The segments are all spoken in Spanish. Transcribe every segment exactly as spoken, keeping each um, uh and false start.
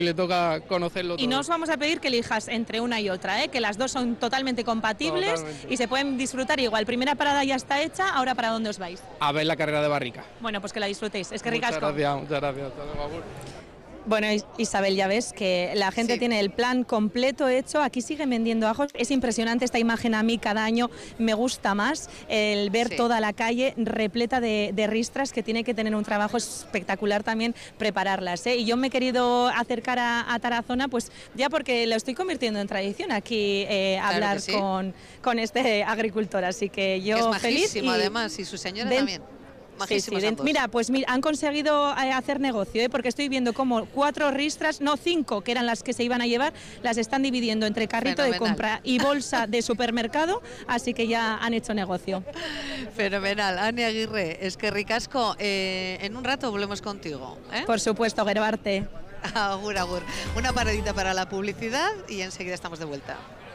Le toca conocerlo todo. Y no os vamos a pedir que elijas entre una y otra, ¿eh? Que las dos son totalmente compatibles. Totalmente. Y se pueden disfrutar igual. Primera parada ya está hecha, ahora ¿para dónde os vais? A ver la carrera de barrica. Bueno, pues que la disfrutéis. Es que muchas ricasco. Gracias, muchas gracias. Bueno, Isabel, ya ves que la gente sí. tiene el plan completo hecho. Aquí siguen vendiendo ajos. Es impresionante esta imagen, a mí cada año me gusta más el ver sí. toda la calle repleta de, de ristras, que tiene que tener un trabajo espectacular también prepararlas, ¿eh? Y yo me he querido acercar a, a Tarazona pues ya porque lo estoy convirtiendo en tradición aquí, eh, claro hablar sí. con, con este agricultor, así que yo que es feliz. Y además, y su señora ven, también. Sí, sí, mira, pues mira, han conseguido hacer negocio, ¿eh? Porque estoy viendo como cuatro ristras, no cinco, que eran las que se iban a llevar, las están dividiendo entre carrito Fenomenal. de compra y bolsa de supermercado, así que ya han hecho negocio. Fenomenal. Ane Aguirre, es que ricasco, eh, en un rato volvemos contigo, ¿eh? Por supuesto, Gerbarte. Agur, agur. Una paradita para la publicidad y enseguida estamos de vuelta.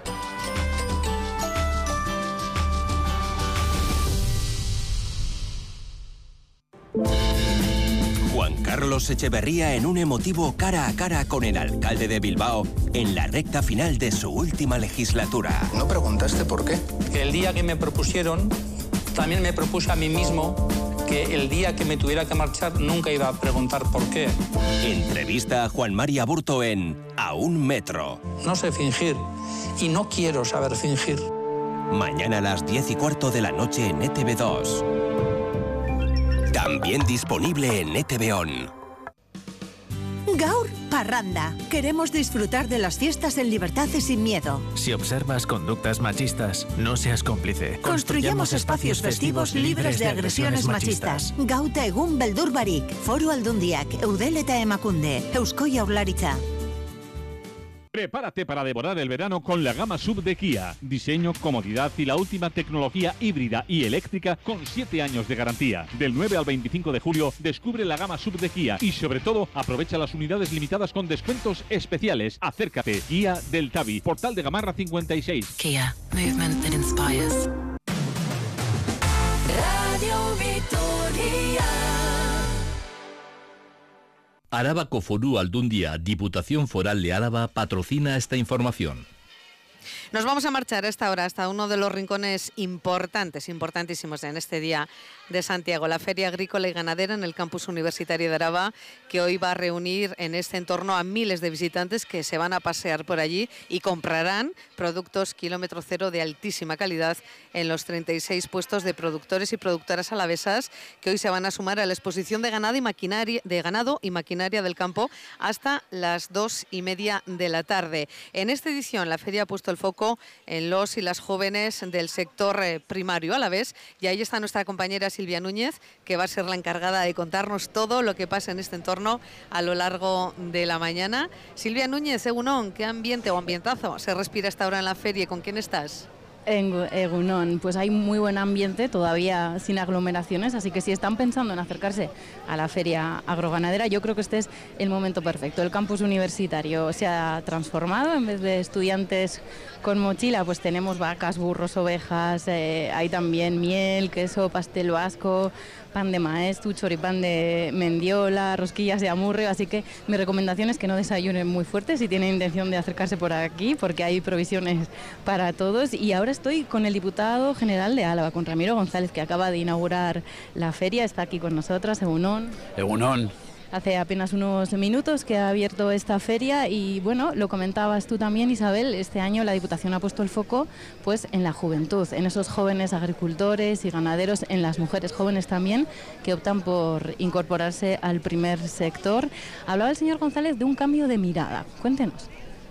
Juan Carlos Echeverría en un emotivo cara a cara con el alcalde de Bilbao en la recta final de su última legislatura. ¿No preguntaste por qué? Que el día que me propusieron, también me propuse a mí mismo que el día que me tuviera que marchar nunca iba a preguntar por qué. Entrevista a Juan Mari Aburto en A un Metro. No sé fingir y no quiero saber fingir. Mañana a las diez y cuarto de la noche en E T V dos. También disponible en E T V On. Gaur Parranda. Queremos disfrutar de las fiestas en libertad y sin miedo. Si observas conductas machistas, no seas cómplice. Construyamos espacios festivos libres de agresiones machistas. Gauta egun beldur barik. Foru Aldundiak, Eudel eta Emakunde, Eusko Jaurlaritza. Prepárate para devorar el verano con la gama sub de Kia. Diseño, comodidad y la última tecnología híbrida y eléctrica con siete años de garantía. Del nueve al veinticinco de julio descubre la gama sub de Kia y sobre todo aprovecha las unidades limitadas con descuentos especiales. Acércate. Kia del Tabi, Portal de Gamarra cincuenta y seis. Kia, movement that inspires. Radio Vitoria. Arabako Foru Aldundia, Diputación Foral de Álava, patrocina esta información. Nos vamos a marchar a esta hora hasta uno de los rincones importantes, importantísimos en este día de Santiago, la Feria Agrícola y Ganadera en el campus universitario de Araba, que hoy va a reunir en este entorno a miles de visitantes que se van a pasear por allí y comprarán productos kilómetro cero de altísima calidad en los treinta y seis puestos de productores y productoras alavesas que hoy se van a sumar a la exposición de ganado y maquinaria, de ganado y maquinaria del campo hasta las dos y media de la tarde. En esta edición la feria ha puesto el foco en los y las jóvenes del sector eh, primario alavés, y ahí está nuestra compañera Silvia Núñez, que va a ser la encargada de contarnos todo lo que pasa en este entorno a lo largo de la mañana. Silvia Núñez, Egunon, ¿qué ambiente o ambientazo se respira hasta ahora en la feria y con quién estás? En Egunon, pues hay muy buen ambiente, todavía sin aglomeraciones, así que si están pensando en acercarse a la feria agroganadera, yo creo que este es el momento perfecto. El campus universitario se ha transformado, en vez de estudiantes con mochila, pues tenemos vacas, burros, ovejas, eh, hay también miel, queso, pastel vasco, pan de maestro, choripán de mendiola, rosquillas de amurrio, así que mi recomendación es que no desayunen muy fuerte si tienen intención de acercarse por aquí, porque hay provisiones para todos. Y ahora estoy con el diputado general de Álava, con Ramiro González, que acaba de inaugurar la feria, está aquí con nosotras. Egunon. Egunon. Hace apenas unos minutos que ha abierto esta feria y, bueno, lo comentabas tú también, Isabel, este año la Diputación ha puesto el foco pues en la juventud, en esos jóvenes agricultores y ganaderos, en las mujeres jóvenes también, que optan por incorporarse al primer sector. Hablaba el señor González de un cambio de mirada. Cuéntenos.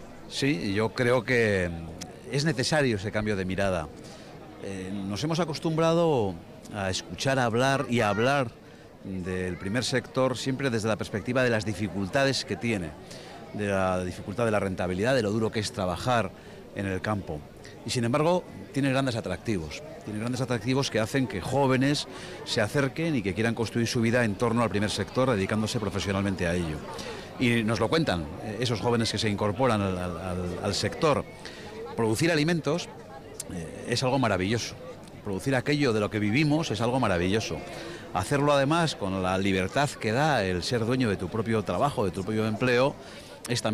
Sí, yo creo que es necesario ese cambio de mirada. Eh, nos hemos acostumbrado a escuchar hablar y a hablar del primer sector siempre desde la perspectiva de las dificultades que tiene, de la dificultad de la rentabilidad, de lo duro que es trabajar en el campo. Y sin embargo, tiene grandes atractivos, tiene grandes atractivos que hacen que jóvenes se acerquen y que quieran construir su vida en torno al primer sector, dedicándose profesionalmente a ello. Y nos lo cuentan esos jóvenes que se incorporan al, al, al sector. Producir alimentos eh, es algo maravilloso, producir aquello de lo que vivimos es algo maravilloso. Hacerlo además con la libertad que da el ser dueño de tu propio trabajo, de tu propio empleo, es también